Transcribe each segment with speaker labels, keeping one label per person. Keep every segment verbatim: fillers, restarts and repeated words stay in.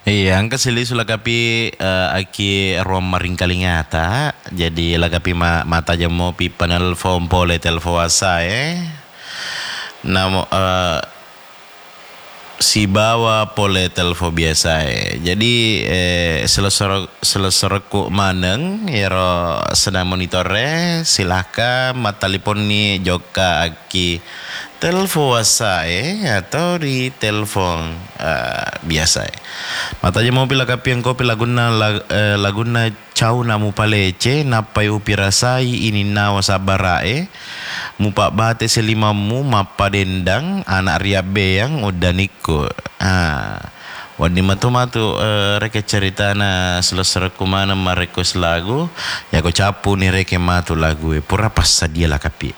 Speaker 1: Iya, angka sili sulakapi uh, aki ruang maring kalingata. Jadi lagapi ma mata jamo pi panel phone pole telfo asa eh. Namo uh, si bawa pole telfo biasa eh. Jadi eh, selesor selesorku maneng yero sedang monitore silahkan mata telepon ni joka aki telfo asa eh atau di telepon uh, biasa eh. Matanya mau pila kapi yang kopi laguna lag, eh, laguna cau namu palece napai upirasai ini nawa sabarae mupak bate selimamu mapa dendang anak riabe yang udah niko ah wadi matu matu uh, reke cerita na selesai kumana marekos lagu ya ko capu ni reke matu lagu e pura pas sadia lah kapi.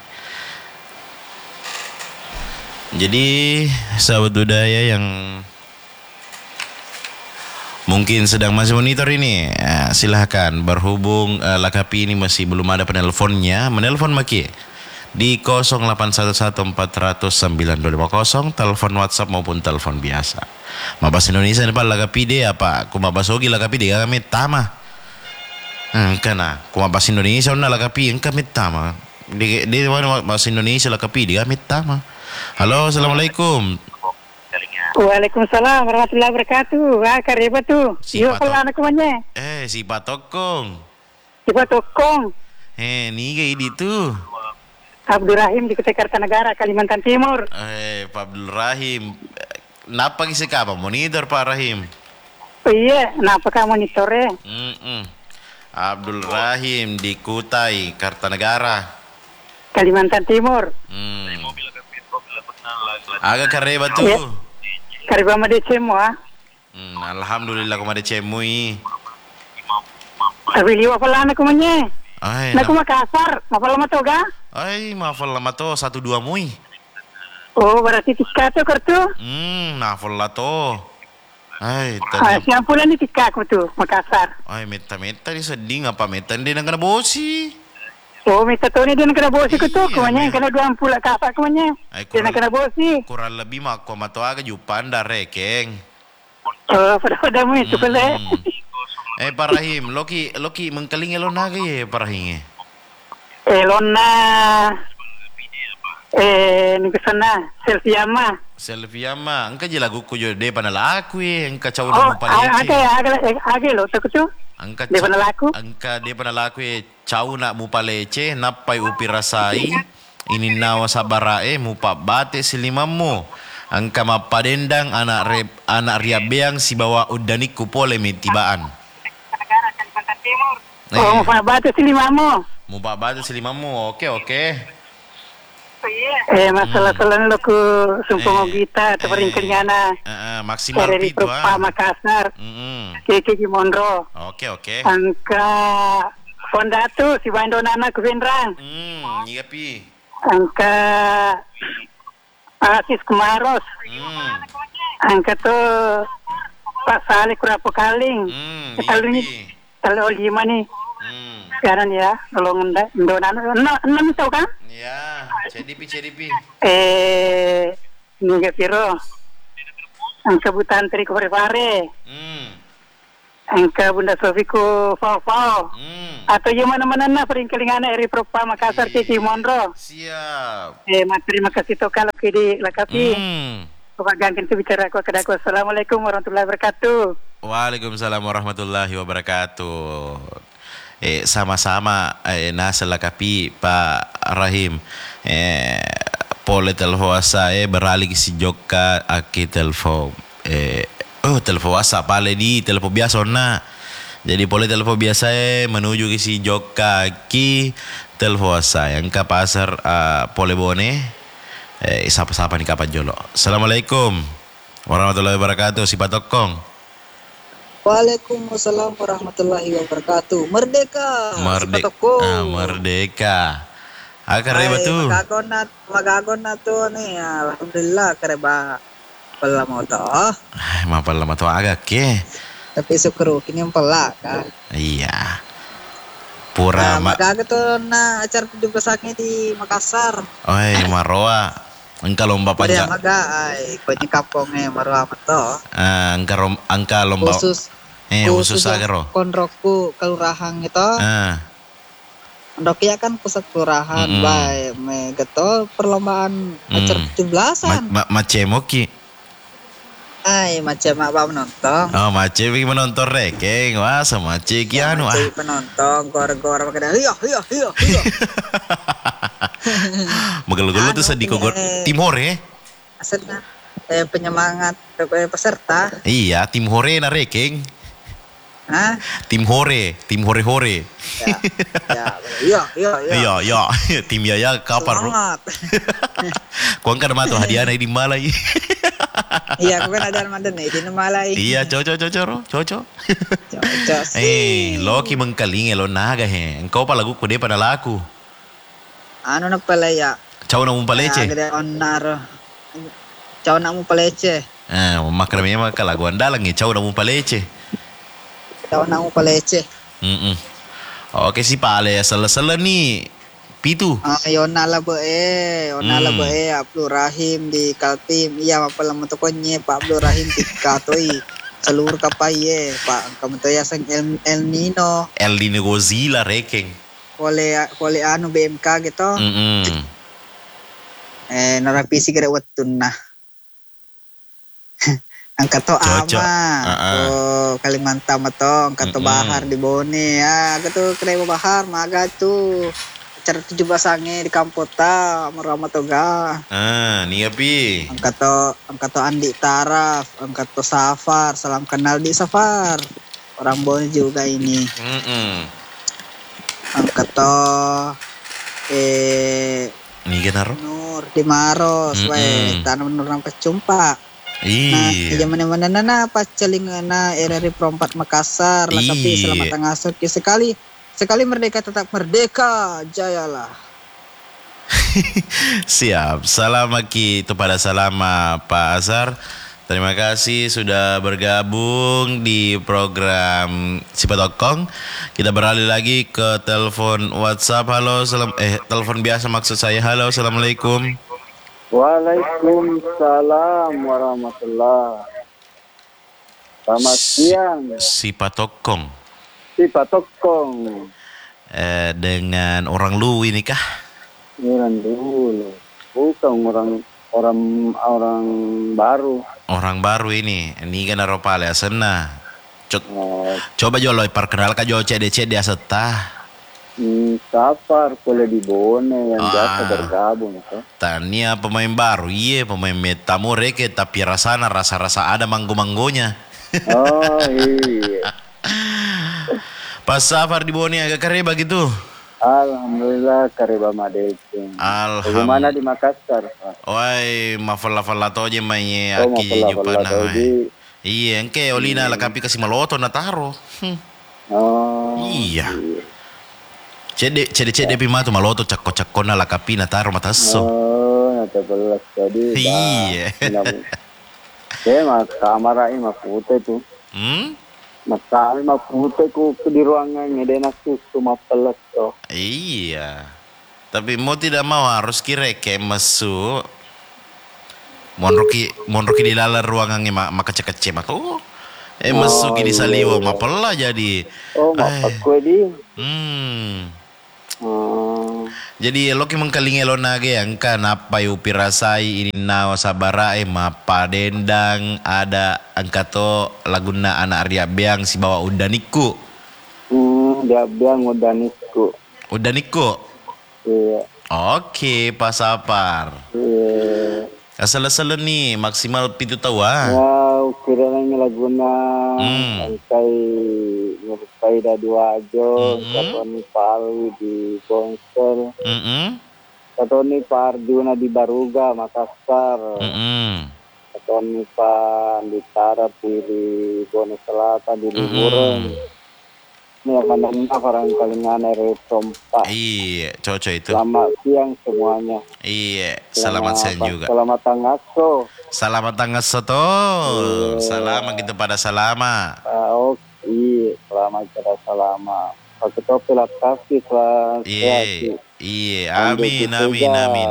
Speaker 1: Jadi sahabat budaya yang mungkin sedang masih monitor ini, ya, silahkan berhubung uh, Lakapi ini masih belum ada penelponnya, menelpon Maki di nol delapan satu satu empat nol nol sembilan dua lima nol, telepon WhatsApp maupun telepon biasa. Mabas Indonesia ini Pak Lakapi deh apa? Kumabas Ogi Lakapi deh kami tama. Hmm, kana kumabas Indonesia una Lakapi kami tama. Di di mana bahasa Indonesia Lakapi deh kami tama. Halo, assalamualaikum.
Speaker 2: Waalaikumsalam warahmatullahi wabarakatuh. Ah, kariba tu.
Speaker 1: Si
Speaker 2: Yo
Speaker 1: Patok.
Speaker 2: pala anak kumanya.
Speaker 1: Eh, si Patokong.
Speaker 2: Si Patokong.
Speaker 1: Eh, ni gay di tu.
Speaker 2: Abdurrahim di Kutai Kartanegara, Kalimantan Timur.
Speaker 1: Eh, Pak Abdul Rahim. Napa kisi ka pa monitor Pak Rahim?
Speaker 2: Oh iya, kenapa kamu monitore?
Speaker 1: Mm-mm. Abdul Rahim di Kutai Kartanegara.
Speaker 2: Kalimantan Timur.
Speaker 1: Hmm. Agak kareba tu.
Speaker 2: Ya. Kariba made semua.
Speaker 1: Hmm, alhamdulillah ko made cemui.
Speaker 2: Tapi liwa pala anak kumanya.
Speaker 1: Ay,
Speaker 2: Nak
Speaker 1: na-
Speaker 2: kuma kasar, mapala matoga?
Speaker 1: ay, maafal lama to satu dua mui.
Speaker 2: Oh, berarti tiskato kertu.
Speaker 1: Hmm, nafal lah to. Ay,
Speaker 2: Ah,
Speaker 1: tadi.
Speaker 2: siang pula ni tikak tu, Makassar.
Speaker 1: Ay, meta-meta di sedih ngapa meta di nang kena bosi.
Speaker 2: Oh, minta tahu ni dia nak kena bosi ku tu,
Speaker 1: Iya,
Speaker 2: kumanya
Speaker 1: iya.
Speaker 2: kena dua pula kasar kumanya.
Speaker 1: Ay,
Speaker 2: Dia nak kena bosi.
Speaker 1: kurang lebih mak ko mato aga jupan da rekeng.
Speaker 2: Oh, pada-pada mu itu pula.
Speaker 1: Hmm. Eh Pak Rahim, Loki Loki mengkeling elo naga ye Pak Rahim.
Speaker 2: Eh, lona. Eh, ni kesana, selfie ama.
Speaker 1: Selfie ama, engka je lagu ku jo de panalaku ye, engka cau
Speaker 2: Oh,
Speaker 1: na
Speaker 2: ada,
Speaker 1: mupalece.
Speaker 2: ada, ada lo tu tu.
Speaker 1: Engka
Speaker 2: Dia panalaku.
Speaker 1: Engka de panalaku ye cau na mupalece, napai upi rasai. Ini nawa sabarae mupa bate silimamu. Engka mapadendang anak re, anak riabeang si bawa udaniku pole mitibaan.
Speaker 2: Oh, mau batu si limamu.
Speaker 1: Mupa bate silimamu. Oke oke.
Speaker 2: Eh, masalah selain lo ku sumpung
Speaker 1: Eh,
Speaker 2: gita atau peringkatnya
Speaker 1: Eh, eh, maksimal
Speaker 2: dari
Speaker 1: pitu
Speaker 2: Prupa
Speaker 1: ah.
Speaker 2: Makassar,
Speaker 1: Mm-mm.
Speaker 2: Kiki Monro,
Speaker 1: Oke oke.
Speaker 2: angka Fondatu si Bandonana Kuvendrang,
Speaker 1: Hmm, iya pi.
Speaker 2: angka Asis Kumaros,
Speaker 1: Hmm.
Speaker 2: angka tu Pak Saleh Kurapo Kaling,
Speaker 1: Hmm,
Speaker 2: kalau
Speaker 1: iya
Speaker 2: ini
Speaker 1: pi.
Speaker 2: kalau lima nih
Speaker 1: Hmm.
Speaker 2: sekarang ya, tolong Bandonana enam enam tahu kan?
Speaker 1: Ya, C D P C D P.
Speaker 2: Eh, Niga Piro, angka Butan Tri Pare,
Speaker 1: Hmm.
Speaker 2: angka Bunda Sofiku Fau-Fau,
Speaker 1: Hmm.
Speaker 2: atau yang mana-mana na peringkalingan Eri Propa Makassar Kiki Monro.
Speaker 1: Siap.
Speaker 2: Eh, mak terima kasih to kalau kidi lakapi.
Speaker 1: Hmm.
Speaker 2: Bapak gangkin tu bicara aku kedaku. Assalamualaikum warahmatullahi wabarakatuh.
Speaker 1: Waalaikumsalam warahmatullahi wabarakatuh. Eh sama-sama eh nasa lakapi Pak Rahim. Eh pole telfon asa eh beralih si joka aki telfon eh oh telfon asa pale di telfon biasa na. Jadi pole telfon biasa eh menuju ke si joka aki telfon asa yang ke pasar uh, pole bone eh sapa-sapa ni kapan jolo. Assalamualaikum warahmatullahi wabarakatuh si Patokong.
Speaker 3: Waalaikumsalam warahmatullahi wabarakatuh. Merdeka.
Speaker 1: Merdeka.
Speaker 3: Sepatoko.
Speaker 1: Ah, merdeka. Akar reba tu.
Speaker 3: Magagon na, magagon na to ni. Alhamdulillah kareba pala mo to.
Speaker 1: Ay, mapal lama tu agak ke.
Speaker 3: Tapi syukur kini yang pala ka.
Speaker 1: Iya. Pura
Speaker 3: Nah,
Speaker 1: ma.
Speaker 3: magago to na acara tujuh belas di Makassar.
Speaker 1: Oi, maroa. Angka lomba
Speaker 3: Korea
Speaker 1: panjang.
Speaker 3: maga ay konyi kapongnya maru amat to.
Speaker 1: Ah, angka rom, angka lomba.
Speaker 3: Khusus
Speaker 1: Eh, khusus
Speaker 3: khusus
Speaker 1: agaro.
Speaker 3: konroku kelurahan itu.
Speaker 1: Ah,
Speaker 3: Dokia kan pusat kelurahan
Speaker 1: mm-mm.
Speaker 3: bae me geto perlombaan acara
Speaker 1: Mm.
Speaker 3: tujuh belasan.
Speaker 1: Ma, ma, macemoki.
Speaker 3: Ay macam apa menonton.
Speaker 1: Oh, mace pergi menonton rekeng. Wah, sama mace kianu ah.
Speaker 3: Macam penonton gor-gor pakai hiyo hiyo hiyo hiyo.
Speaker 1: Megel-gelu tuh
Speaker 3: Anu,
Speaker 1: sedih kogor
Speaker 3: penye-
Speaker 1: Timore.
Speaker 3: Asalnya eh, penyemangat eh, peserta.
Speaker 1: Iya, tim hore na rekeng.
Speaker 3: Hah?
Speaker 1: Tim hore, tim hore-hore.
Speaker 3: Ya, ya, iya, iya, iya.
Speaker 1: Iya, iya, tim Yaya kapar bro.
Speaker 3: Semangat.
Speaker 1: Kau kan matu hadiah na di malai.
Speaker 3: Iya, aku kan ada mandan nih di Malai.
Speaker 1: Iya, cocok, cocok, ro, cocok.
Speaker 3: Cocok
Speaker 1: Eh,
Speaker 3: sih.
Speaker 1: Loki mengkalinge lo naga he. Engkau palagu ko de pada laku.
Speaker 3: Anu nak palaya.
Speaker 1: Cau na mumpalece.
Speaker 3: Agak onar. Cau nak mu palece.
Speaker 1: Eh, makramnya mah kalagu andalang eh, cau na mumpalece.
Speaker 3: Cau nak mu palece.
Speaker 1: Mm. Oke si pale sele-sele nih. Pitu.
Speaker 3: Ah, yona lah be, yona lah
Speaker 1: Hmm.
Speaker 3: be, Abdul Rahim di Kaltim. Iya, apa lama tu konye Pak Abdul Rahim di Katoi. Seluruh kapai ye, Pak. Kamu tu ya sang El, El Nino,
Speaker 1: El Nino Godzilla rekeng.
Speaker 3: oleh oleh anu B M K gitu.
Speaker 1: Mm.
Speaker 3: Eh, narapisi kira wetun nah. Angkat to
Speaker 1: Cocok.
Speaker 3: ama,
Speaker 1: Uh-uh.
Speaker 3: oh Kalimantan mato, angkat to
Speaker 1: Mm-mm.
Speaker 3: bahar di Bone, ya, angkat to kira bahar, maga tu. Acara tujuh belas sange di Kampota, merama toga.
Speaker 1: Ah, nih api.
Speaker 3: Angkat to, angkat to Andi Taraf, angkat to Safar, salam kenal di Safar. Orang Bone juga ini.
Speaker 1: Mm.
Speaker 3: Angkat to eh
Speaker 1: Nih kan ro.
Speaker 3: Nur di Maros,
Speaker 1: Mm-mm.
Speaker 3: wae tanam nur nang pecumpa. Nah,
Speaker 1: Iya.
Speaker 3: iya mana-mana na pas celing na R R I Perempat Makassar lah tapi
Speaker 1: Iya.
Speaker 3: selamat tangasut sekali sekali merdeka tetap merdeka jayalah.
Speaker 1: Siap. Salam Aki kepada Salama Pak Azhar. Terima kasih sudah bergabung di program Sipatokong. Kita beralih lagi ke telepon WhatsApp. Halo, salam eh telepon biasa maksud saya. Halo, assalamualaikum.
Speaker 2: Waalaikumsalam warahmatullah. Selamat siang,
Speaker 1: Sipatokong.
Speaker 2: si Patokong.
Speaker 1: Eh, dengan orang lu ini kah?
Speaker 2: Orang dulu, bukan orang orang orang baru.
Speaker 1: Orang baru ini. Ini kan Aropale asena. Co-
Speaker 2: Oh,
Speaker 1: Coba jolo perkenalkan jo C D C dia setah.
Speaker 2: hmm, Safar boleh di Bone yang
Speaker 1: Ah.
Speaker 2: biasa bergabung tuh.
Speaker 1: Tania pemain baru, iya pemain metamu reke tapi rasana rasa-rasa ada manggo-manggonya.
Speaker 2: Oh iya,
Speaker 1: Pas Safar di Bone agak kareba gitu.
Speaker 2: alhamdulillah kareba madeceng. Bagaimana
Speaker 1: Alhamdulillah.
Speaker 2: di Makassar? Pak?
Speaker 1: Woi, mafala-fala to je mai
Speaker 2: Oh,
Speaker 1: aki
Speaker 2: mapala-pala
Speaker 1: jupana.
Speaker 2: tadi.
Speaker 1: Iya, engke olina la kapi kasih maloto na taro. Hmm.
Speaker 2: Oh,
Speaker 1: Iya. Cede cede cede pi matu maloto cakko-cakko na la kapi na taro matasso.
Speaker 2: Oh, ada belas tadi.
Speaker 1: Iya.
Speaker 2: Saya mah kamar ini mah putih tuh.
Speaker 1: Hmm?
Speaker 2: Mas kami mah putih ku ku di ruangannya dia nak susu mah peles tuh.
Speaker 1: Iya. Tapi mau tidak mau harus kira kayak masuk. Monroki monroki di dalam ruangannya mak mak kece-kece mak oh. Eh masuk di saliwo mak pela jadi.
Speaker 2: Oh, mapak kue di.
Speaker 1: Hmm.
Speaker 2: Oh,
Speaker 1: Jadi lo ki mengkalinge lo nage angka napa yu pirasai ini nawa sabara eh mapa dendang ada angka to laguna anak Arya Beang si bawa undaniku.
Speaker 2: hmm, dia bilang udah nisku.
Speaker 1: Undaniku.
Speaker 2: Iya,
Speaker 1: Oke, Pak Sapar.
Speaker 2: iya.
Speaker 1: Asal-asal nih maksimal pitu tahu ah.
Speaker 2: Ya, ukiranya laguna
Speaker 1: Hmm.
Speaker 2: angkai ngerupai da dua ajo,
Speaker 1: Mhm.
Speaker 2: katoni Palu di Bonsel,
Speaker 1: Mm-mm.
Speaker 2: katoni Pak Arjuna di Baruga, Makassar.
Speaker 1: Mm-mm.
Speaker 2: Katoni Pak Anditara di Bone Selatan di Liburan. Ini yang mana orang kalingan R Sompa.
Speaker 1: Iya, cocok itu.
Speaker 2: Selamat siang semuanya.
Speaker 1: Iya, selamat siang juga.
Speaker 2: Selamat tangaso.
Speaker 1: Selamat tanggal satu. Selamat gitu pada salama.
Speaker 2: Uh, oh, iya, selamat pada salama. Pak Ketua Pilat kasih selamat
Speaker 1: Iya, iya. Amin, amin, amin.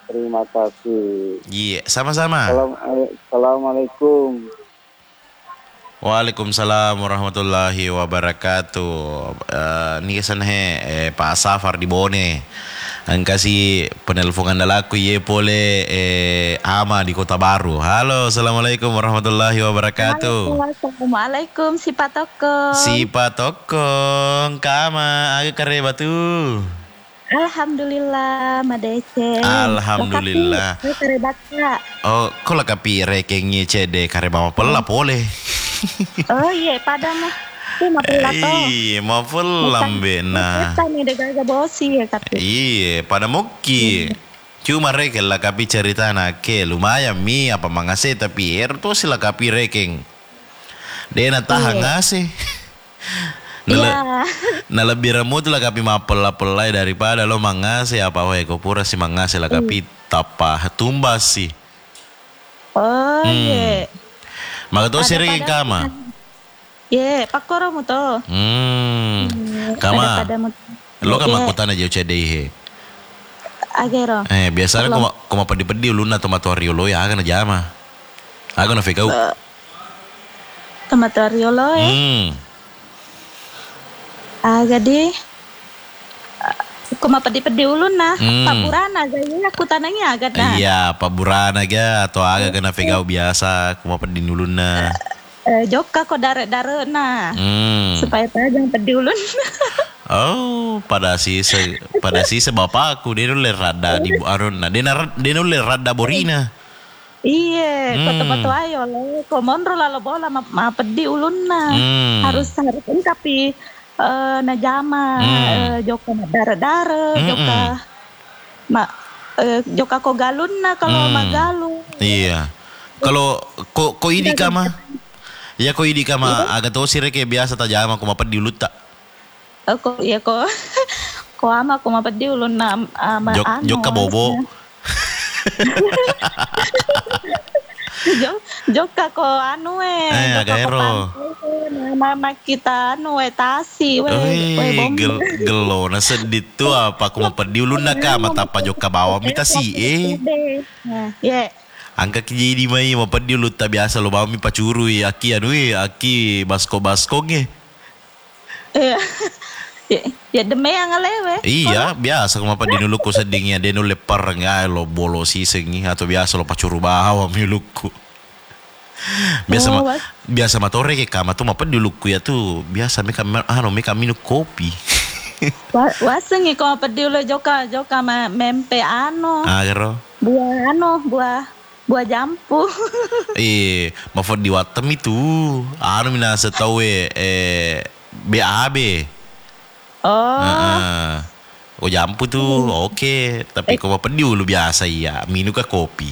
Speaker 2: terima kasih.
Speaker 1: Iya, sama-sama.
Speaker 2: Salam- eh, Assalamualaikum.
Speaker 1: Waalaikumsalam warahmatullahi wabarakatuh. Eh, ni kesan he eh, Pak Safar di Bone. Ang kasi penelpongan dalaku ye pole eh, ama di Kota Baru. Halo, assalamualaikum warahmatullahi wabarakatuh.
Speaker 4: Assalamualaikum si Patoko.
Speaker 1: Si Patokong, kama aga kare batu.
Speaker 4: Alhamdulillah Madece.
Speaker 1: Alhamdulillah.
Speaker 4: Kare baca.
Speaker 1: Oh, kau lah kapi rekengnya cede kare mama pela pole.
Speaker 4: Oh iya pada mah. Itu mah pula to.
Speaker 1: Iya, mau pelam bena.
Speaker 4: Kita nih dega bosi ya kata.
Speaker 1: Iya, pada muki. Cuma rekel lah kapi cerita nake lumayan mi apa mangase tapi er tuh sila kapi rekeng. Dia na tahan ngasih. Nala, nala biramu tuh lah kapi mapel-apelai daripada lo mangase apa wae kau pura si mangase lah kapi tapa tumbas sih.
Speaker 4: Oh iya.
Speaker 1: Maka tuh si rekeng kama.
Speaker 4: Ye, pakoro mo to.
Speaker 1: Hmm. Kama. Lo kan makutan aja ucap deh.
Speaker 4: Agero.
Speaker 1: Eh, biasanya kau kau mau pedi-pedi ulun atau matuario lo ya akan aja mah. Aku na fikau.
Speaker 4: Tomatorio lo eh.
Speaker 1: Hmm.
Speaker 4: Aga di. Kuma pedi-pedi ulun na.
Speaker 1: Hmm.
Speaker 4: Papurana gaya aku tanangnya agak dah.
Speaker 1: Iya, paburan aja atau agak kena fikau biasa. Kau mau pedi ulun na.
Speaker 4: Eh, joka kok dare-dare na.
Speaker 1: Hmm.
Speaker 4: Supaya tajang pedi ulun.
Speaker 1: Oh, pada sisa pada sisa bapakku dia nulis rada di arun. Nah, dia nar- dia nulis rada borina.
Speaker 4: Iya,
Speaker 1: Hmm.
Speaker 4: kok tempat ayo lo. Kok monro lalu bola ma, ma pedi ulun na.
Speaker 1: Hmm.
Speaker 4: Harus harus tapi eh na jama
Speaker 1: Hmm.
Speaker 4: eh, joka na dare-dare,
Speaker 1: Mm-mm.
Speaker 4: joka ma eh, joka ko galun na kalau
Speaker 1: Hmm.
Speaker 4: magalu.
Speaker 1: Iya. Kalau ko ko ini kama. Ya ko ini kama agak tahu sih kayak biasa tajam aku mau pedi ulut tak.
Speaker 4: Ako ya ko ko ama ko mapedi ulun na ama
Speaker 1: Jok
Speaker 4: ano.
Speaker 1: jok ka bobo.
Speaker 4: Jok joka ko ano eh.
Speaker 1: Eh,
Speaker 4: joka ko
Speaker 1: agero.
Speaker 4: pantai, na mama kita ano eh tasi we. we
Speaker 1: Wih,
Speaker 4: bom.
Speaker 1: gel gelo na sedit tuh apa aku mau pedi ulut nak kama tapa jok ka bawa mita si eh.
Speaker 4: Nah, ya.
Speaker 1: Angka kijidi mai mau pedi ulut tak biasa lo bawa mi pacuru ya aki anu eh aki basko basko nge.
Speaker 4: Eh, ya, ya demi yang ngelewe.
Speaker 1: Iya, biasa kung mapadi nuluk ko sa dingya, de no lepar nga lo bolo sisengi atau biasa lo pacuru bahawa mi lukku. Biasa
Speaker 4: Oh,
Speaker 1: ma,
Speaker 4: what?
Speaker 1: biasa matore ke kama tu mapadi lukku ya tu biasa me kami ano me kami minum kopi.
Speaker 4: Wa- Wasengi ko mapedi ulo joka joka ma mempe ano.
Speaker 1: Agero.
Speaker 4: Buah ano, buah buah jampu.
Speaker 1: Eh, mafod di watam itu. Ano mina sa tau eh, eh B A B.
Speaker 4: Oh.
Speaker 1: Ah. O jampu tuh oke, tapi kau mapadi dulu biasa iya, minum ka kopi.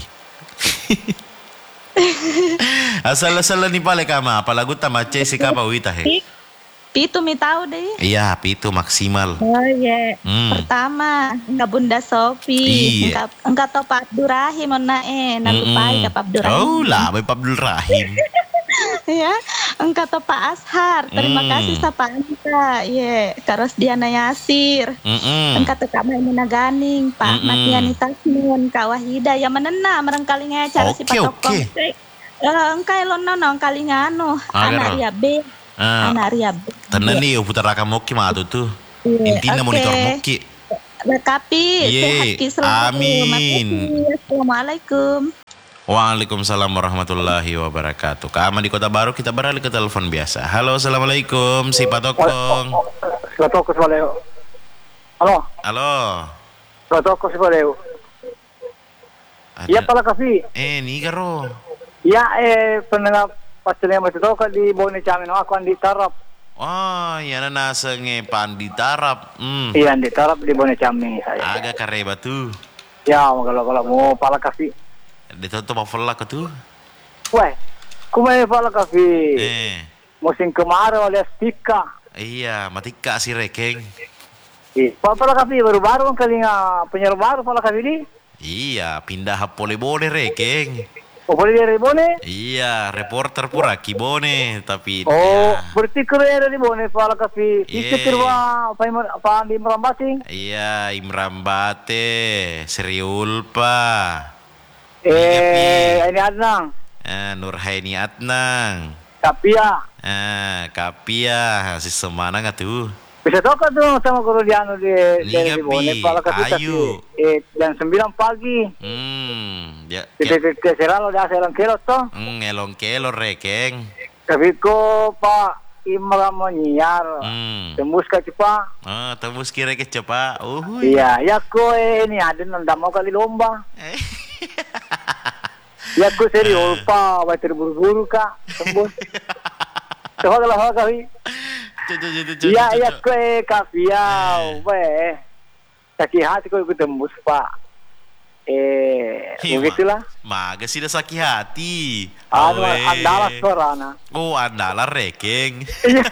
Speaker 1: Asal-asal ni pale kama, apalagu tamache si kapa wita he.
Speaker 4: Pi- Pitu mi tahu deh.
Speaker 1: Iya, itu maksimal.
Speaker 4: Oh iya.
Speaker 1: Hmm.
Speaker 4: Pertama, enggak Bunda Sofi.
Speaker 1: Iya.
Speaker 4: Enggak enggak tahu Pak Abdurrahim na eh, na lupai ka Pak Abdurrahim.
Speaker 1: Oh lah, may Pak Abdul Rahim.
Speaker 4: Ya, engkau tahu Pak Ashar. Terima
Speaker 1: Hmm.
Speaker 4: kasih sa Pak Anta. Ye, Karos Diana Yasir.
Speaker 1: Mm-mm.
Speaker 4: Engkau tahu Kak Maimunah Ganing, Pak
Speaker 1: Mm-mm.
Speaker 4: Matiani Tasmun, Kak Wahida. Ya menena merengkali ngacara si
Speaker 1: Oke,
Speaker 4: Pak Tokong.
Speaker 1: oke.
Speaker 4: Eh, engkau elon nono kali ngano,
Speaker 1: Ah,
Speaker 4: anak
Speaker 1: garo.
Speaker 4: Ria B,
Speaker 1: Ah,
Speaker 4: anak Ria B.
Speaker 1: tenan nih putar raka moki mah tuh tuh.
Speaker 4: Iya,
Speaker 1: Intinya
Speaker 4: oke.
Speaker 1: monitor moki.
Speaker 4: Berkapi,
Speaker 1: Ye,
Speaker 4: sehat ki selalu.
Speaker 1: amin.
Speaker 4: Makasih. Assalamualaikum.
Speaker 1: Waalaikumsalam warahmatullahi wabarakatuh. Kama di Kota Baru kita beralih ke telepon biasa. Halo, assalamualaikum, si Pak Tokong.
Speaker 2: Gatoko si Valeu. Halo,
Speaker 1: Halo.
Speaker 2: gatoko si Valeu.
Speaker 1: Ada-
Speaker 2: Iya pala kasi.
Speaker 1: Eh, ni garo.
Speaker 2: Ya eh pendengar pastinya masih tahu kan di Bone Camin aku andi tarap.
Speaker 1: Oh, yan na nasa nge pandi tarap. Hmm.
Speaker 2: Iya andi tarap di Bone Camin saya.
Speaker 1: Aga kareba tu.
Speaker 2: Ya kalau kalau mau pala kasi.
Speaker 1: Dito to mafala ko tu.
Speaker 2: Weh, kumai pala kasi.
Speaker 1: Eh.
Speaker 2: Musim kemarau alias tika.
Speaker 1: Iya, matika si Rekeng.
Speaker 2: Eh, pala kasi baru-baru kali nga penyeru baru pala kasi di.
Speaker 1: Iya, pindah hapole bole Rekeng.
Speaker 2: Oh, boleh dari Bone?
Speaker 1: Iya, reporter pura Kibone, tapi
Speaker 2: Oh,
Speaker 1: ya.
Speaker 2: berarti keren dari Bone, pala kapi.
Speaker 1: Iya.
Speaker 2: Ikut kirwa, apa yang apa di Merambati?
Speaker 1: Iya, Imran Bate, Seriulpa,
Speaker 2: Eh, ini Adnang,
Speaker 1: eh, Nurhaini Adnang,
Speaker 2: Kapia.
Speaker 1: eh, Kapia, si semana nggak tuh?
Speaker 2: Bisa tahu kan tuh sama guru di anu di
Speaker 1: Liga
Speaker 2: dari Bone,
Speaker 1: Bi,
Speaker 2: pala kapi tapi
Speaker 1: ayo.
Speaker 2: eh jam sembilan pagi.
Speaker 1: Hmm, ya,
Speaker 2: Kita
Speaker 1: ya,
Speaker 2: ke seralo dah selang kilo toh.
Speaker 1: hmm, ngelong kelo rekeng.
Speaker 2: Tapi ko Pak Imran menyiar.
Speaker 1: Hmm,
Speaker 2: Tembus ke cepat.
Speaker 1: oh, tembus kira ke cepat. Uh,
Speaker 2: Iya, ya ko eh, ini ada nanda mau kali lomba.
Speaker 1: Eh.
Speaker 2: Ya ko serius pa, baca terburu-buru kak, tembus. Coba kalau hal kali.
Speaker 1: Cu- cu- cu- cu-
Speaker 2: Iya,
Speaker 1: cu-
Speaker 2: ya
Speaker 1: cu-
Speaker 2: ko eh kapiau, weh. Sakit hati ko ikut tembus pak. Eh,
Speaker 1: Iya,
Speaker 2: begitulah.
Speaker 1: Maga sih dah sakit hati.
Speaker 2: Anu,
Speaker 1: Awe.
Speaker 2: andalas suarana.
Speaker 1: Oh, andalah rekeng.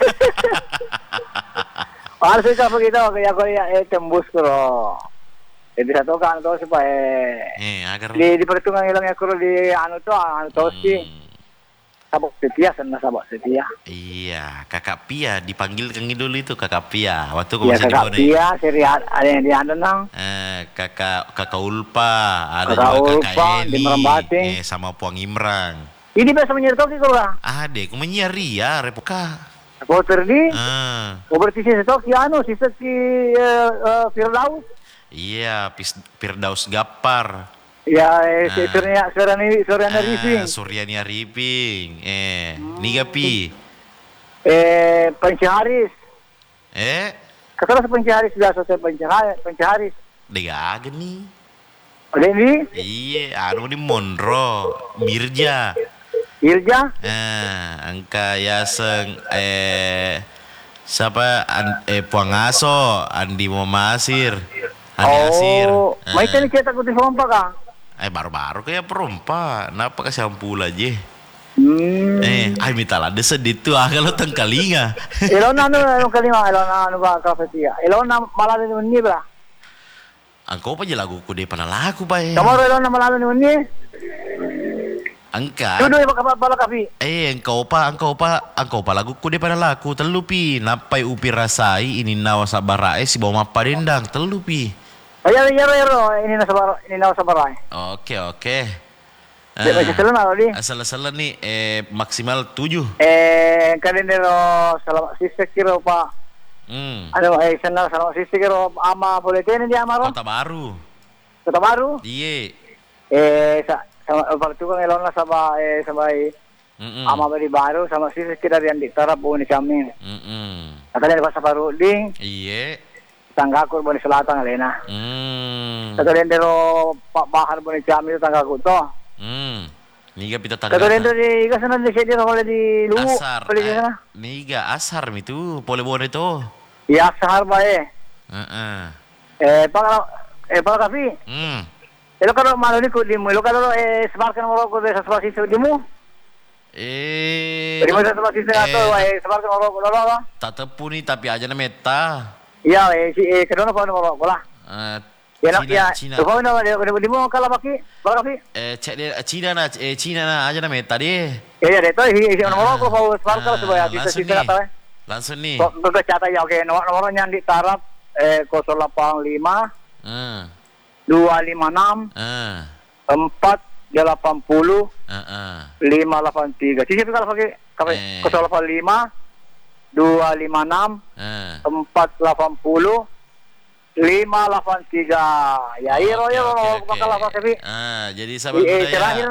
Speaker 2: Harus kita begitu, kayak ko ya eh tembus ko. Jadi satu kan tuh supaya
Speaker 1: Eh, agar
Speaker 2: di di perhitungan hilangnya kuro di anu tuh anu tuh sih
Speaker 1: Hmm,
Speaker 2: sabok setia sana sabok setia.
Speaker 1: iya, Kakak Pia dipanggil Kang dulu itu Kakak Pia. Waktu kau
Speaker 2: Iya
Speaker 1: masih di
Speaker 2: kakak
Speaker 1: mana?
Speaker 2: Pia, seri ada yang di anu nang.
Speaker 1: Eh, kakak kakak Ulpa, ada
Speaker 2: Kakak
Speaker 1: juga
Speaker 2: Ulpa,
Speaker 1: kakak
Speaker 2: di
Speaker 1: Eli,
Speaker 2: Merambati.
Speaker 1: eh sama Puang Imrang.
Speaker 2: Ini biasa menyertoki kuro lah.
Speaker 1: Adek, kau menyari ya, Repoka.
Speaker 2: Kau terdi,
Speaker 1: Ah,
Speaker 2: kau berarti si setoki anu, si setoki Firdaus.
Speaker 1: iya, Pis- Firdaus Gappar.
Speaker 2: Ya, eh, si
Speaker 1: Ah.
Speaker 2: Surya Suryani Suryani
Speaker 1: Ah,
Speaker 2: Rifing.
Speaker 1: Suryani Arifing. Eh, Niga Pi.
Speaker 2: Eh, Panci Haris.
Speaker 1: Eh,
Speaker 2: Kakak Panci Haris biasa saya Panci Haris. Panci Haris.
Speaker 1: Dega nih.
Speaker 2: Ada ini,
Speaker 1: Iya, anu di Monro, Mirja.
Speaker 2: Irja.
Speaker 1: Eh, angka Yaseng eh siapa An, eh Puang Aso, Andi Momasir. Andi Asir.
Speaker 2: Oh,
Speaker 1: Eh,
Speaker 2: mai tadi kita kutis pompa kang.
Speaker 1: eh baru-baru kayak perompa. Kenapa kasih ampul aja?
Speaker 2: Hmm.
Speaker 1: Eh, ay minta lah sedih tuh ah kalau tengkalinga.
Speaker 2: Elona anu anu kalima elona anu ba kafetia. Elona malah ni ni bra.
Speaker 1: Angkau apa aja lagu ku deh pernah lagu pak.
Speaker 2: Kamu elona malah ni ni.
Speaker 1: Angka.
Speaker 2: Tudo iba kapal bala kafi.
Speaker 1: Eh, engkau pa, engkau pa, engkau pa lagu ku deh pada lagu telupi. Napai upi rasai ini nawa sabarae si bawa mapa dendang telupi.
Speaker 2: Ayo ayo ayo ini na sabar ini na sabarai.
Speaker 1: Oke oke.
Speaker 2: Dia baca selena lo di.
Speaker 1: Asal-asalan nih eh maksimal tujuh.
Speaker 2: Eh kalian dero salam sisi kiro pa.
Speaker 1: Hmm.
Speaker 2: Ano eh sana salam sisi kiro ama boleh tene di amaro.
Speaker 1: Kota baru.
Speaker 2: Kota baru.
Speaker 1: Iya.
Speaker 2: Eh sa sama partu kang elona sama eh sama
Speaker 1: Mm-mm.
Speaker 2: ama bari baru sama sisi kira yang di tarap buni kami.
Speaker 1: Mm-mm.
Speaker 2: Kalian di pasar baru ding.
Speaker 1: Iya.
Speaker 2: Tanggaku buni selatan alena.
Speaker 1: Hmm.
Speaker 2: Kalian dero Pak Bahar buni kami tanggaku to.
Speaker 1: Hmm. Niga pita
Speaker 2: Kalian
Speaker 1: tagata.
Speaker 2: di kasana di sini kalau di lu.
Speaker 1: Asar.
Speaker 2: Boleh di sana.
Speaker 1: Eh, niga asar itu. Pole bone itu.
Speaker 2: Ya sahar bae.
Speaker 1: Heeh.
Speaker 2: Eh para eh para kafi.
Speaker 1: Hmm.
Speaker 2: Elo kalau malu ni ku di mu. Elo kalau eh sebarkan orang ku desa spasi di mu.
Speaker 1: Eh.
Speaker 2: Di mana spasi sa to eh sebarkan orang ku lo.
Speaker 1: Tak tepu nih tapi aja na meta.
Speaker 2: Iya eh si eh kedua pa orang ku lah.
Speaker 1: Eh,
Speaker 2: Ya no
Speaker 1: Cina,
Speaker 2: ya.
Speaker 1: Cina.
Speaker 2: Tu kau na di mu kalau baki. Para kafi.
Speaker 1: Eh, cek dia Cina na, eh Cina na aja na meta deh.
Speaker 2: Ya ya deto hi hi orang ku pa sebarkan supaya
Speaker 1: Ah,
Speaker 2: sisa
Speaker 1: langsung
Speaker 2: sisa
Speaker 1: nih.
Speaker 2: kata.
Speaker 1: Langsung nih.
Speaker 2: Kok kok catat ya oke nomor nomornya di taraf eh nol delapan lima
Speaker 1: Eh,
Speaker 2: dua lima enam
Speaker 1: eh,
Speaker 2: empat delapan nol
Speaker 1: eh, eh.
Speaker 2: lima delapan tiga. Sisi kalau pakai kapai
Speaker 1: Eh.
Speaker 2: nol delapan lima dua lima enam
Speaker 1: Eh.
Speaker 2: empat delapan nol lima delapan tiga. Ya, iya,
Speaker 1: Oke,
Speaker 2: iya,
Speaker 1: oke,
Speaker 2: iya,
Speaker 1: oke.
Speaker 2: bakal apa sih?
Speaker 1: Ah, jadi sahabat
Speaker 2: Eh,
Speaker 1: budaya.
Speaker 2: terakhir